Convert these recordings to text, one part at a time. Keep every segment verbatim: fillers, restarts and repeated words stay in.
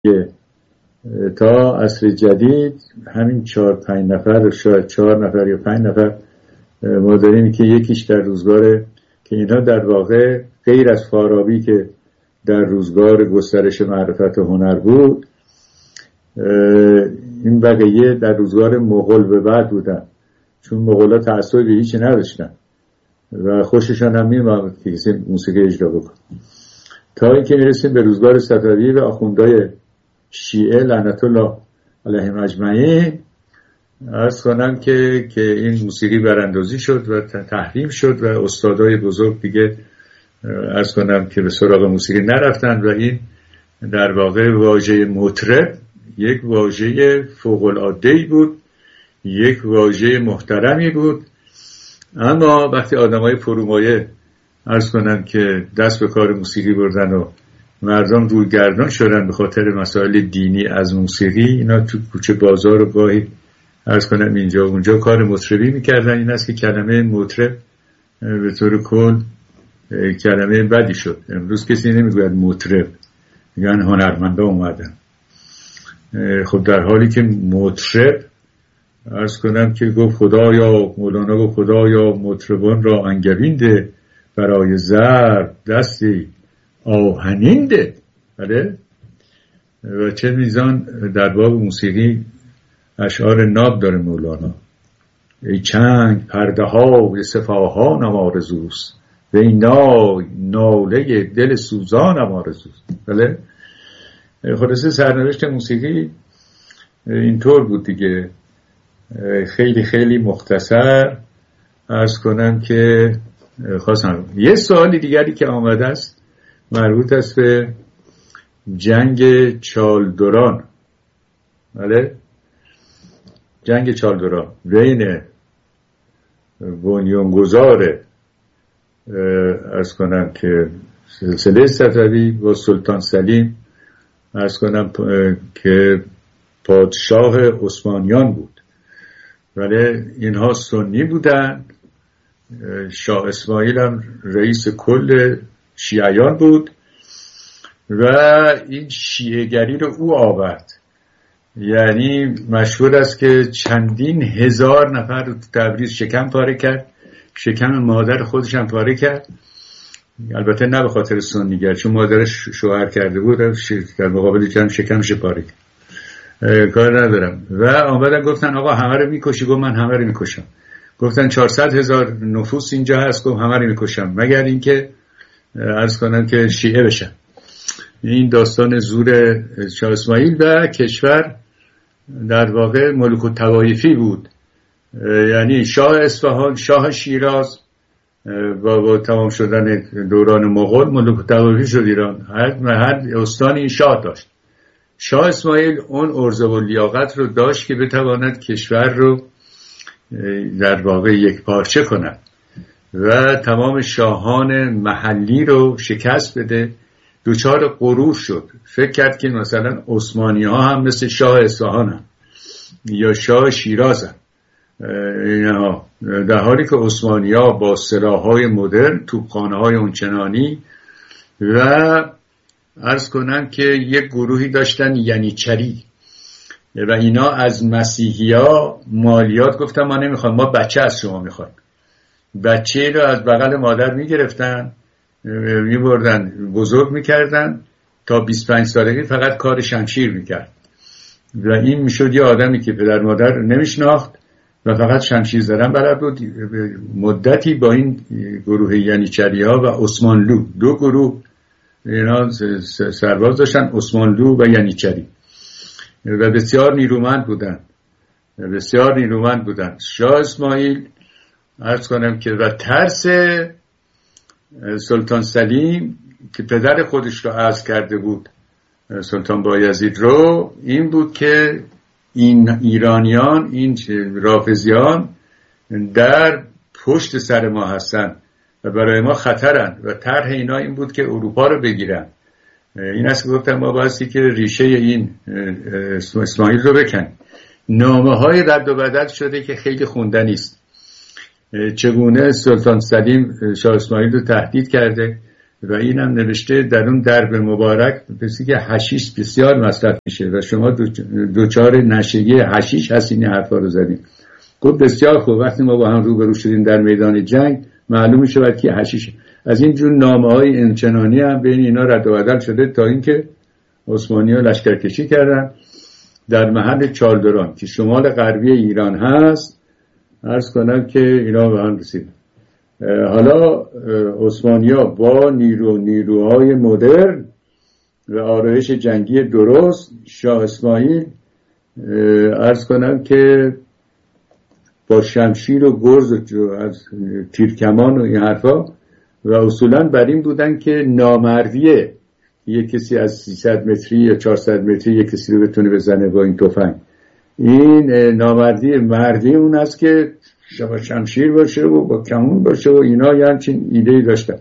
تا عصر جدید همین چهار پنج نفر شاید چهار نفر یا پنج نفر ما داریم که یکیش در روزگار که اینا در واقع غیر از فارابی که در روزگار گسترش معرفت و هنر بود، این بقیه در روزگار مغول به بعد بودن، چون مغولا تعصب به هیچی نداشتن و خوششان هم می‌آمد که کسی موسیقی اجرا بکنه. تا اینکه میرسیم به روزگار صفوی و آخوندهای شیعه لعنت الله علیهم اجمعین، عرض کنم که که این موسیقی براندازی شد و تحریم شد و استادای بزرگ دیگه عرض کنم که به سراغ موسیقی نرفتن و این در واقع واژه مطرب یک واژه فوق العاده بود، یک واژه محترمی بود، اما وقتی آدمای فرومایه عرض کنم که دست به کار موسیقی بردن و مردم روی گردان شدن به خاطر مسائل دینی از موسیقی، اینا تو کوچه بازار و گاهی عرض کنم اینجا اونجا کار مطربی میکردن. این است که کلمه مطرب به طور کل کلمه بدی شد. امروز کسی نمیگوید مطرب، میگن هنرمندا اومدن. خب در حالی که مطرب عرض کنم که گفت خدایا، مولانا گفت خدایا مطربان را انگبین ده، برای ضرب دستی آهنین ده. بله؟ و چه میزان در باب موسیقی اشعار ناب داره مولانا. ای چنگ پرده های صفاهانم آرزوست، و ای نای ناله دل سوزانم آرزوست. بله؟ خلاصه سرنوشت موسیقی اینطور بود دیگه. خیلی خیلی مختصر عرض کنم که خواستم یه سوالی دیگری که آمده است مربوط است به جنگ چالدوران. بله؟ جنگ چالدوران بین بنیانگذار عرض کنم که سلسله صفوی با سلطان سلیم عرض کنم که پادشاه عثمانیان بود، ولی اینها سنی بودن. شاه اسماعیل هم رئیس کل شیعیان بود و این شیعه‌گری رو او آورد. یعنی مشهور است که چندین هزار نفر رو تبریز شکم پاره کرد، شکم مادر خودش هم پاره کرد، البته نه به خاطر سنیگر، چون مادرش شوهر کرده بود در مقابل جمع شکمش پاره کرد. کار ندارم. و آمدن گفتن آقا همه رو میکشی؟ گفت من همه رو میکشم. گفتن چهارصد هزار نفوس اینجا هست، گفت همه رو میکشم مگر اینکه عرض کنم که شیعه بشن. این داستان زور شاه اسماعیل و کشور در واقع ملوک الطوایفی بود. یعنی شاه اصفهان، شاه شیراز با, با تمام شدن دوران مغول ملوک الطوایفی شد ایران. هر هر استانی شاه داشت. شاه اسماعیل اون عرضه و لیاقت رو داشت که بتواند کشور رو در واقع یک پارچه کند و تمام شاهان محلی رو شکست بده. دوچار غرور شد، فکر کرد که مثلا عثمانی ها هم مثل شاه اصفهان هم یا شاه شیراز هم، در حالی که عثمانی ها با سلاح‌های مدرن، توپخانه‌های اونچنانی و عرض کنم که یک گروهی داشتن ینیچری و اینا از مسیحی ها مالیات گفتن ما نمیخوام، ما بچه از شما میخوام. بچه رو از بغل مادر میگرفتن میبردن بزرگ میکردن تا بیست و پنج سالگی فقط کار شمشیر میکرد و این میشد یه آدمی که پدر مادر نمیشناخت و فقط شمشیر زدن بلد بود. مدتی با این گروه ینیچری ها و عثمانلو، دو گروه اینا سرباز داشتن، عثمانلو و ینیچری، و بسیار نیرومند بودن بسیار نیرومند بودن. شاه اسماعیل عرض کنم که و ترس سلطان سلیم که پدر خودش رو عزل کرده بود، سلطان بایزید رو، این بود که این ایرانیان، این رافضیان در پشت سر ما هستن و برای ما خطرن و طرح اینا این بود که اروپا رو بگیرن. این است که گفتم ما بایستی که ریشه این اسماعیل رو بکن. نامه های رد و بدل شده که خیلی خوندنی است. چگونه سلطان سلیم شاه اسماعیل رو تهدید کرده و اینم نوشته در اون درب مبارک پسی که حشیش بسیار مصرف میشه و شما دوچار نشگی حشیش هستین. این حرفا رو زدیم. گفت بسیار خوب، وقتی ما با هم روبرو شدیم در میدان جنگ معلوم میشه که حشیش. از این جور نامه‌های انچنانی هم بین اینا رد و بدل شده تا اینکه عثمانی‌ها لشکرکشی کردن در محل چالدران که شمال غربی ایران هست. عرض کنم که اینا به هم رسید. حالا عثمانی‌ها با نیرو نیروهای مدرن و آرایش جنگی درست، شاه اسماعیل عرض کنم که با شمشیر و گرز و از تیرکمان و این حرفا و اصولا بر این بودن که نامردیه یک کسی از سیصد متری یا چهارصد متری یک کسی رو بتونه بزنه با این تفنگ. این نامردی مردی اون است که با شمشیر باشه و با کمون باشه و اینا یه همچین ایده‌ای داشتن.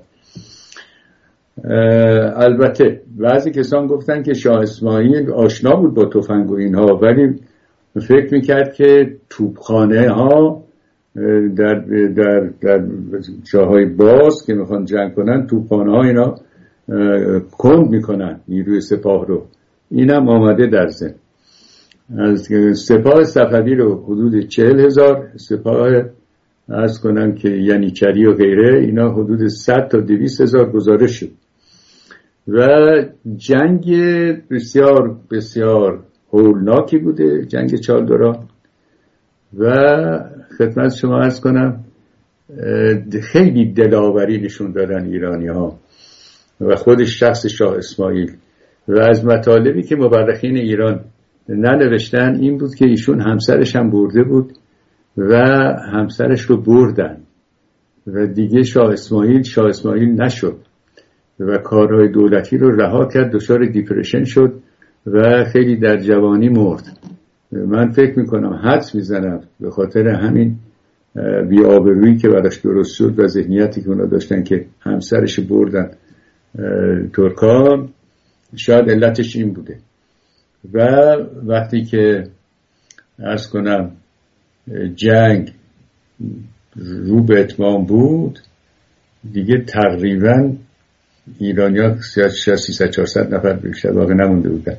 البته بعضی کسان گفتن که شاه اسماعیل آشنا بود با تفنگ و اینها، ولی فکر میکرد که توپخانه ها در در در جاهای باز که میخوان جنگ کنن توپخانه ها اینا کند میکنن نیروی سپاه رو. اینم آمده در ذهن. از سپاه صفوی رو حدود چهل هزار، سپاه عرض کنم که ینیچری و غیره اینا حدود صد تا دویست هزار گزارش شد و جنگ بسیار بسیار هولناکی بوده جنگ چالدران. و خدمت شما عرض کنم خیلی دلاوری نشون دادن ایرانی ها و خود شخص شاه اسماعیل. و از مطالبی که مورخین ایران ننوشتن این بود که ایشون همسرش هم برده بود و همسرش رو بردن و دیگه شاه اسماعیل شاه اسماعیل نشد و کارهای دولتی رو رها کرد، دچار دیپرشن شد و خیلی در جوانی مرد. من فکر میکنم حدس میزنم به خاطر همین بی‌آبرویی که براش درست شد و ذهنیتی که اونا داشتن که همسرش بردن ترکان، شاید علتش این بوده. و وقتی که عرض کنم جنگ رو به اتمام بود دیگه تقریبا ایرانی‌ها سیصد چهارصد نفر بیشتر باقی نمونده بودن.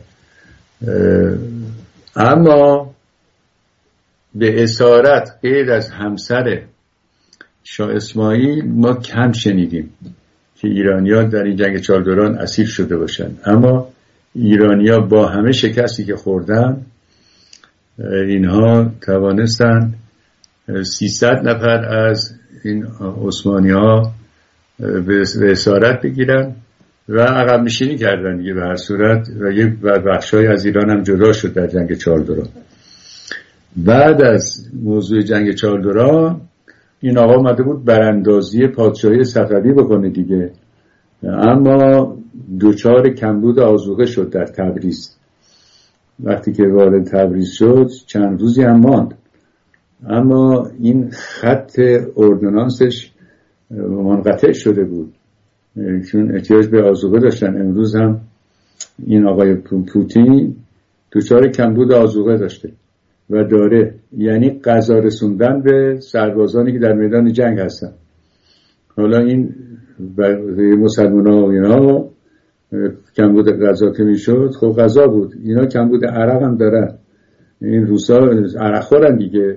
اما به اسارت غیر از همسر شاه اسماعیل ما کم شنیدیم که ایرانی‌ها در این جنگ چالدران اسیر شده باشند. اما ایرانی‌ها با همه شکستی که خوردن اینها توانستن سیصد نفر از این عثمانی‌ها به اسارت بگیرن و عقب نشینی کردن دیگه به هر صورت و یک بخشای از ایران هم جدا شد در جنگ چالدران. بعد از موضوع جنگ چالدران این آقا اومده بود براندازی پادشاهی صفوی بکنه دیگه، اما دوچار کمبود آذوقه شد در تبریز. وقتی که وارد تبریز شد چند روزی هم ماند، اما این خط اردونانسش منقطع شده بود چون احتیاج به آذوقه داشتن. امروز هم این آقای پوتین دوچار کمبود آذوقه داشته و داره، یعنی غذا رسوندن به سربازانی که در میدان جنگ هستن. حالا این مسلمان ها و اینا کمبود غذا که میشد، خب غذا بود، اینا کمبود عرق هم دارن. این روسا عرق خورن دیگه.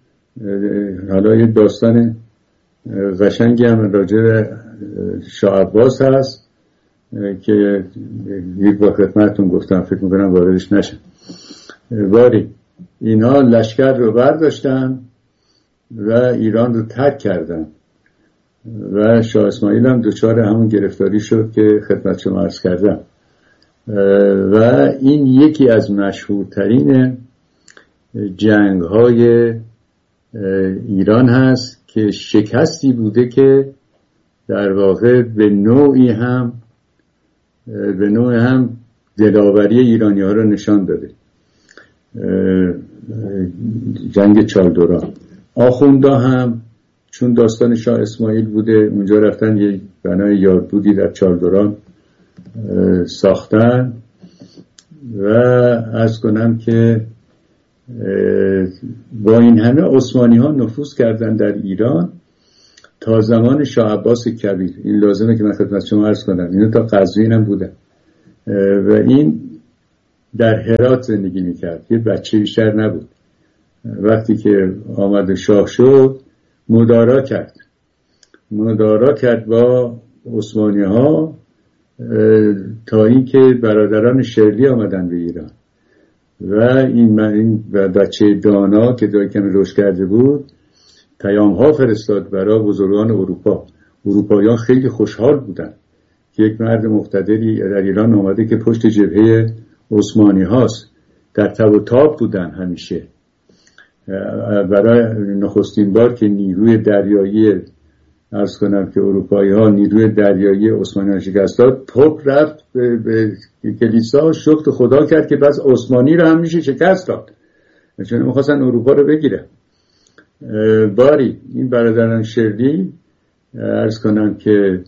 حالا یه داستان قشنگی هم راجع به شاه عباس هست که یک با خدمتتون گفتم، فکر میکنم واردش نشم. واری اینها لشکر رو برداشتن و ایران رو ترک کردن و شاه اسماعیل هم دچار همون گرفتاری شد که خدمت شما عرض کردم. و این یکی از مشهورترین جنگ های ایران هست که شکستی بوده که در واقع به نوعی هم به نوعی هم دلاوری ایرانی ها رو نشان داده. جنگ چالدران آخوندا هم چون داستان شاه اسماعیل بوده اونجا رفتن یک بنای یادبودی در چالدران ساختن و عرض کنم که با این همه عثمانی ها نفوذ کردن در ایران تا زمان شاه عباس کبیر. این لازمه که من خدمت شما عرض کنم، اینو تا قزوین هم بودن و این در هرات زندگی میکرد، یه بچه بیشتر نبود. وقتی که آمد شاه شد مدارا کرد مدارا کرد با عثمانی ها تا اینکه برادران شرلی آمدن به ایران و این من این بچه دانا که دایی کمی رشد کرده بود پیام ها فرستاد برای بزرگان اروپا. اروپاییان خیلی خوشحال بودن که یک مرد مقتدری در ایران آمده که پشت جبهه عثمانی هاست. در تب و تاب بودن همیشه. برای نخستین بار که نیروی دریایی عرض کنم که اروپایی ها نیروی دریایی عثمانی ها شکست داد، پاپ رفت به, به کلیسا شکر خدا کرد که بس عثمانی رو هم میشه شکست داد، چون میخواستن اروپا رو بگیره. باری این برادران شرلی عرض کنم که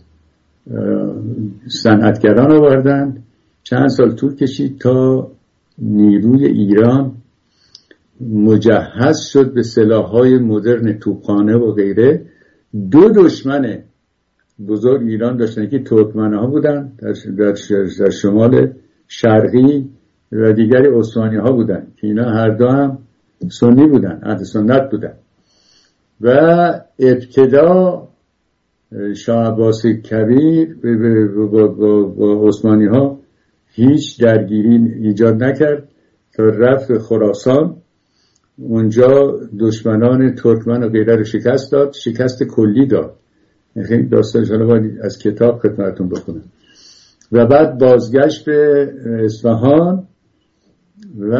صنعتگران آوردن. چند سال طول کشید تا نیروی ایران مجهز شد به سلاح‌های مدرن، توپخانه و غیره. دو دشمن بزرگ ایران داشتن که ترکمن‌ها بودن در, در, در شمال شرقی و دیگری عثمانی‌ها بودن که اینا هر دو هم سنی بودن، اهل سنت بودن. و ابتدا شاه عباس کبیر با, با, با عثمانی‌ها هیچ درگیری ایجاد نکرد تا رفت خراسان. اونجا دشمنان ترکمن و غیره رو شکست داد، شکست کلی داد. این داستانش حالا باید از کتاب خدمتتون بخونم. و بعد بازگشت به اصفهان و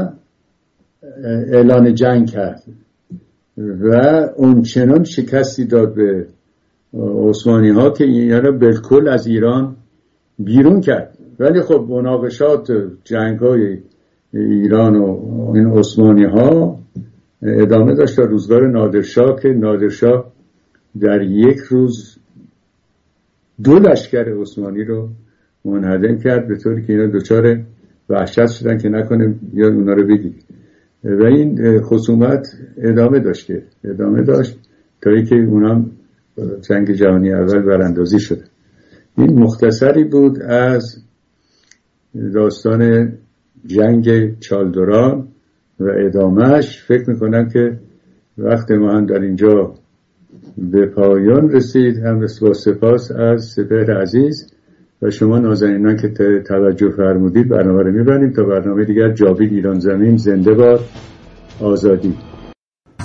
اعلان جنگ کرد و اونچنان شکستی داد به عثمانی ها که اینا رو بالکل از ایران بیرون کرد. ولی خب مناقشات جنگ های ایران و این عثمانی ها ادامه داشت تا روزگار نادرشاه که نادرشاه در یک روز دو لشکر عثمانی رو منهدم کرد، به طوری که اینا دوچار وحشت شدن که نکنه یا اونا رو بگیر. و این خصومت ادامه داشت که ادامه داشت تا اینکه اونا جنگ جهانی اول براندازی شد. این مختصری بود از داستان جنگ چالدوران و ادامهش. فکر میکنم که وقت ما هم در اینجا به پایان رسید. هم با سپاس از سپهر عزیز و شما نازنینان که توجه فرمودید. برنامه رو میبریم تا برنامه دیگر. جاوید ایران زمین زنده باد، آزادی.